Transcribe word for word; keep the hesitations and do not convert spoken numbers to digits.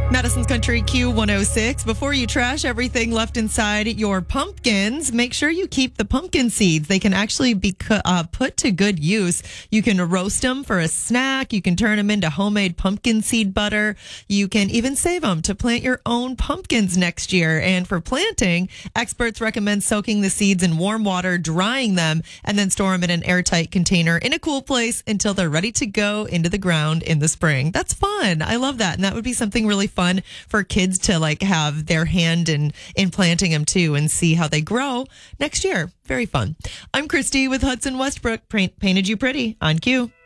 Madison's Country Q one oh six. Before you trash everything left inside your pumpkins, make sure you keep the pumpkin seeds. They can actually be uh, put to good use. You can roast them for a snack. You can turn them into homemade pumpkin seed butter. You can even save them to plant your own pumpkins next year. And for planting, experts recommend soaking the seeds in warm water, drying them, and then store them in an airtight container in a cool place until they're ready to go into the ground in the spring. That's fun. I love that. And that would be something really fun for kids to like have their hand in, in planting them too and see how they grow next year. Very fun. I'm Christy with Hudson Westbrook. Painted You Pretty on Q.